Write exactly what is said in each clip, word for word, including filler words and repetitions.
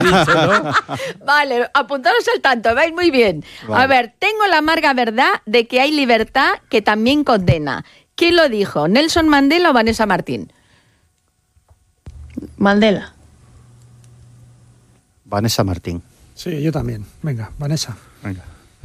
Díselo. Vale, apuntaros al tanto, vais muy bien. Vale. A ver, tengo la amarga verdad de que hay libertad que también condena. ¿Quién lo dijo? ¿Nelson Mandela o Vanessa Martín? Mandela. Vanessa Martín. Sí, yo también. Venga, Vanessa. Venga.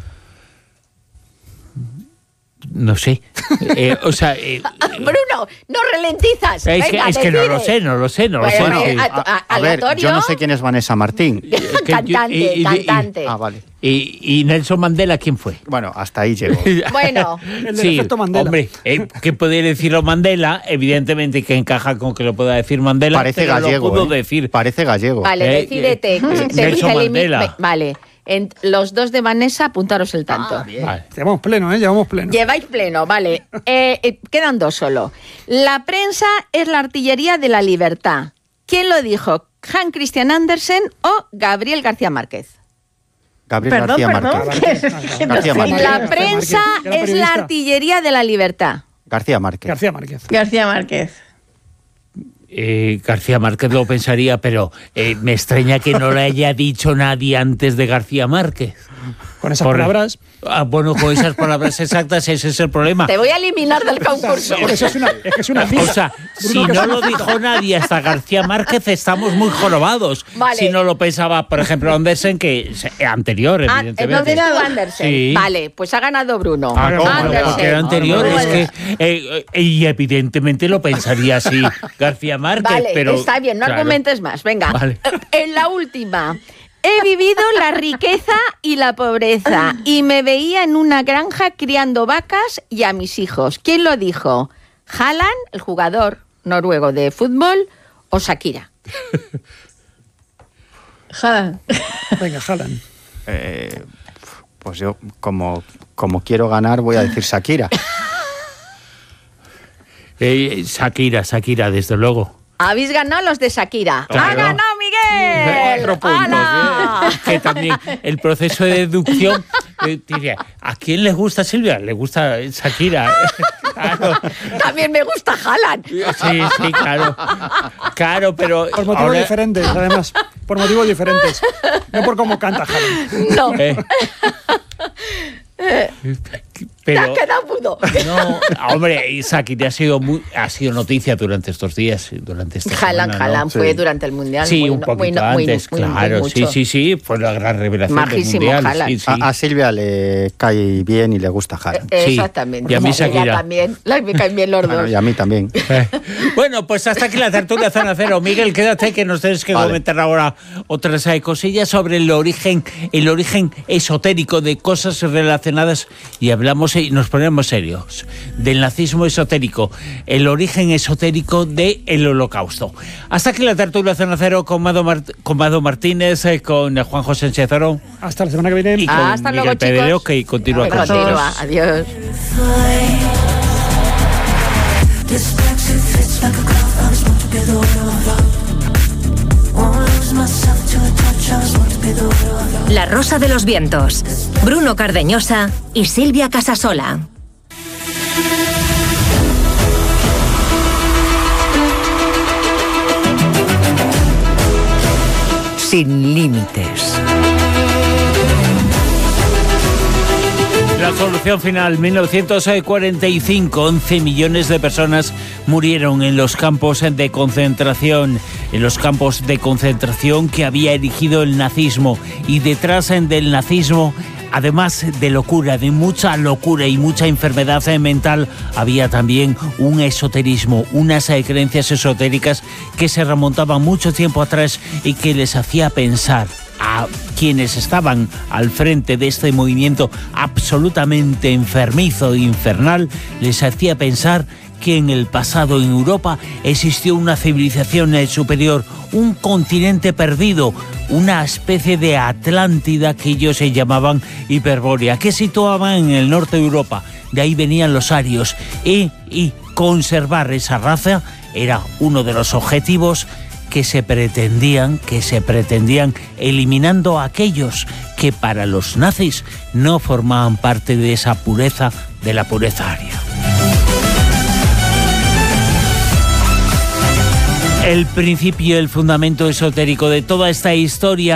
No sé. Eh, o sea, eh, Bruno, no ralentizas. es, que, Venga, es que no decide. lo sé, no lo sé, no lo Bueno, sé. Bueno, eh, Sí. a- a, a- a ver, aleatorio. yo no sé quién es Vanessa Martín. que yo- Cantante, y- y- y- cantante. Ah, vale. ¿Y, y Nelson Mandela quién fue? Bueno, hasta ahí llegó. Bueno, El del efecto Mandela. Hombre, eh, que podría decirlo Mandela, evidentemente que encaja con que lo pueda decir Mandela, Parece pero gallego. lo pudo ¿eh? decir. Parece gallego. vale, Eh, decídete. eh, Te- Nelson te elimi- Mandela. me- Vale, en, los dos de Vanessa, apuntaros el tanto. Vale. Llevamos pleno, ¿eh? Llevamos pleno. Lleváis pleno, vale. Eh, eh, quedan dos solo. La prensa es la artillería de la libertad. ¿Quién lo dijo? ¿Hans Christian Andersen o Gabriel García Márquez? Gabriel Perdón, García perdón. Márquez. García Márquez. La García prensa Márquez, que era es la periodista. artillería de la libertad. García Márquez. García Márquez. García Márquez. Eh, García Márquez lo pensaría, pero eh, me extraña que no le haya dicho nadie antes de García Márquez. Con esas Por- palabras. Ah, bueno, con esas palabras exactas, ese es el problema. Te voy a eliminar del concurso. Porque eso es una, es que es una O cita. sea, si Bruno, que no es lo una cita. dijo nadie hasta García Márquez, estamos muy jorobados. Vale. Si no lo pensaba, por ejemplo, Andersen, que es anterior, Ah, evidentemente. entonces tú, Andersen. Sí. Vale, pues ha ganado Bruno. Ah, ¿cómo? Andersen. Porque era anterior, Ah, no me es que eh, eh, y evidentemente lo pensaría así García Márquez, Vale, pero está bien, no claro. argumentes más. Venga, Vale. Eh, en la última. He vivido la riqueza y la pobreza y me veía en una granja criando vacas y a mis hijos. ¿Quién lo dijo? ¿Haaland, el jugador noruego de fútbol, o Shakira? Haaland. Venga, Haaland. Eh, pues yo, como, como quiero ganar, voy a decir Shakira. Eh, Shakira, Shakira, desde luego. Habéis ganado los de Shakira. Claro. ¡Ha ganado Miguel! Cuatro puntos. ¡Hala! bien. Que también el proceso de deducción, eh, diría, ¿a quién le gusta Silvia? Le gusta Shakira. Claro. También me gusta Haaland. Sí, sí, claro. Claro, pero Por motivos ahora- diferentes, además. Por motivos diferentes. No por cómo canta Haaland. No, eh, te pero has quedado mudo. no, hombre, Shakira ha sido muy, ha sido noticia durante estos días, durante esta Haaland, semana, ¿no? Haaland fue durante el Mundial. Sí, muy, un no- poquito muy, no- muy- antes, muy- muy claro, mucho. sí, sí, sí, fue la gran revelación Majísimo del Mundial. Haaland. Sí, sí. A, a Silvia le cae bien y le gusta Haaland. Eh, Sí. Exactamente. Y a mí Ella Shakira. también. Las me caen bien los dos. Bueno, y a mí también. Eh, Bueno, pues hasta aquí la tertulia Zona Cero. Miguel, quédate que nos tienes que Vale. comentar ahora otras eh, cosillas sobre el origen, el origen esotérico de cosas relacionadas, y hablamos y nos ponemos serios, del nazismo esotérico, el origen esotérico del Holocausto. Hasta aquí la tertulia Zona Cero con Mado, Mart- con Mado Martínez, eh, con Juan José Sánchez-Oro Hasta la semana que viene. y con Hasta Miguel luego, Pedrero, chicos. que continúa con Continúa. nosotros. Adiós. This Brexit fits like a glove. I was born to be the world of. Won't lose myself to a touch. I was born to be the world of. La Rosa de los Vientos. Bruno Cardeñosa y Silvia Casasola. Sin límites. La solución final, mil novecientos cuarenta y cinco, once millones de personas murieron en los campos de concentración, en los campos de concentración que había erigido el nazismo, y detrás del nazismo, además de locura, de mucha locura y mucha enfermedad mental, había también un esoterismo, unas creencias esotéricas que se remontaban mucho tiempo atrás y que les hacía pensar a quienes estaban al frente de este movimiento absolutamente enfermizo e infernal, les hacía pensar que en el pasado en Europa existió una civilización superior, un continente perdido, una especie de Atlántida que ellos se llamaban Hiperbórea, que situaban en el norte de Europa. De ahí venían los arios, y, y conservar esa raza era uno de los objetivos que se pretendían, que se pretendían eliminando a aquellos que para los nazis no formaban parte de esa pureza, de la pureza aria. El principio, el fundamento esotérico de toda esta historia